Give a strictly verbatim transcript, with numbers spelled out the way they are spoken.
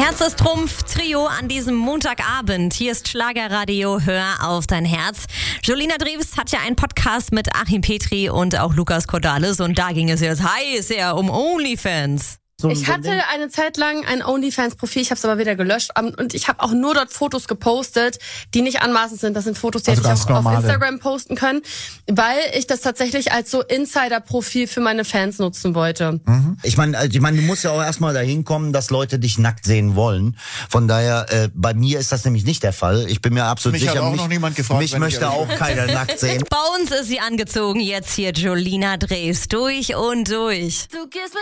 Herz ist Trumpf, Trio an diesem Montagabend. Hier ist Schlagerradio, hör auf dein Herz. Jolina Drews hat ja einen Podcast mit Achim Petri und auch Lukas Cordalis und da ging es jetzt heiß ja um OnlyFans. So ich hatte eine Zeit lang ein OnlyFans-Profil, ich habe es aber wieder gelöscht und ich habe auch nur dort Fotos gepostet, die nicht anmaßend sind. Das sind Fotos, die also hätte ich auch normale. auf Instagram posten können, weil ich das tatsächlich als so Insider-Profil für meine Fans nutzen wollte. Mhm. Ich meine, ich mein, du musst ja auch erstmal dahin kommen, dass Leute dich nackt sehen wollen. Von daher, äh, bei mir ist das nämlich nicht der Fall. Ich bin mir absolut mich sicher, hat auch mich, noch niemand gefragt, mich möchte auch keiner nackt sehen. Bei uns ist sie angezogen, jetzt hier Jolina Drews, durch und durch. Du gehst